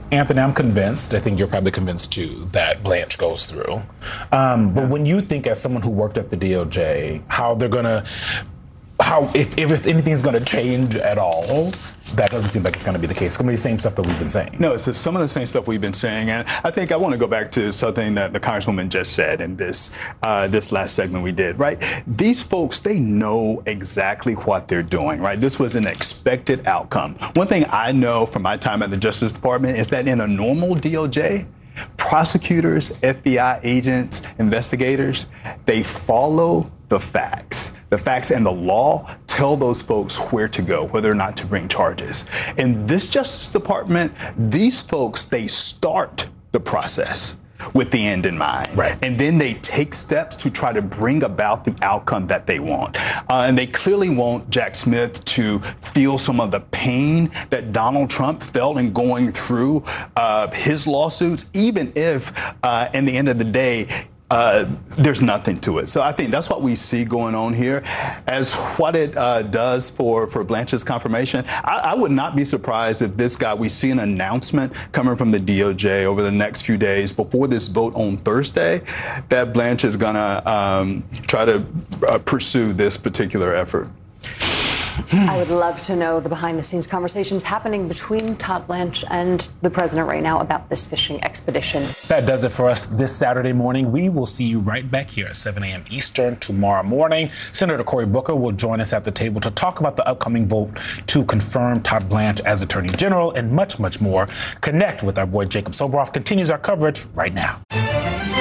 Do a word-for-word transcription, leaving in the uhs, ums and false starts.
Anthony, I'm convinced, I think you're probably convinced too, that Blanche goes through. Um, but when you think, as someone who worked at the D O J, how they're going to, how if, if anything's going to change at all, that doesn't seem like it's going to be the case. It's going to be the same stuff that we've been saying. No, it's some of the same stuff we've been saying. And I think I want to go back to something that the Congresswoman just said in this uh, this last segment we did, right? These folks, they know exactly what they're doing, right? This was an expected outcome. One thing I know from my time at the Justice Department is that in a normal D O J, prosecutors, F B I agents, investigators, they follow the facts. The facts and the law tell those folks where to go, whether or not to bring charges. In this Justice Department, these folks, they start the process with the end in mind. Right. And then they take steps to try to bring about the outcome that they want. Uh, and they clearly want Jack Smith to feel some of the pain that Donald Trump felt in going through uh, his lawsuits, even if, uh, in the end of the day, Uh, there's nothing to it. So I think that's what we see going on here. As what it uh, does for, for Blanche's confirmation, I, I would not be surprised if this guy, we see an announcement coming from the D O J over the next few days before this vote on Thursday, that Blanche is going to um, try to uh, pursue this particular effort. I would love to know the behind-the-scenes conversations happening between Todd Blanche and the president right now about this fishing expedition. That does it for us this Saturday morning. We will see you right back here at seven a.m. Eastern tomorrow morning. Senator Cory Booker will join us at the table to talk about the upcoming vote to confirm Todd Blanche as Attorney General and much, much more. Connect with our boy Jacob Soboroff. Continues our coverage right now.